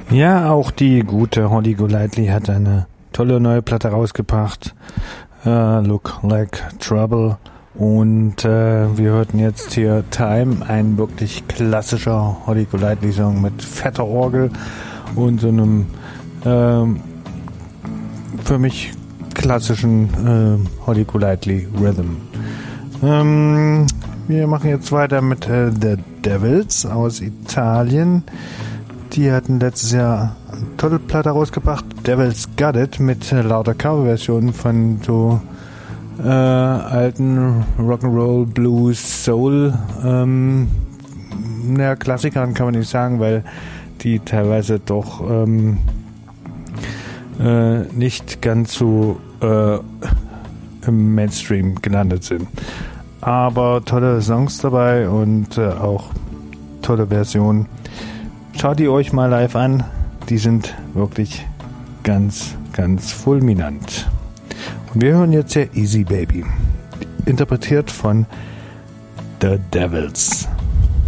Ja, auch die gute Holly Golightly hat eine tolle neue Platte rausgebracht. Look Like Trouble. Und wir hörten jetzt hier Time, ein wirklich klassischer Holly Golightly Song mit fetter Orgel und so einem für mich klassischen Holly Golightly Rhythm. Wir machen jetzt weiter mit The Devils aus Italien. Die hatten letztes Jahr eine tolle Platte rausgebracht, Devil's Got It, mit lauter Coverversionen von so alten Rock'n'Roll, Blues, Soul Klassikern kann man nicht sagen, weil die teilweise doch nicht ganz so im Mainstream gelandet sind. Aber tolle Songs dabei und auch tolle Versionen. Schaut die euch mal live an. Die sind wirklich ganz, ganz fulminant. Und wir hören jetzt hier Easy Baby. Interpretiert von The Devils.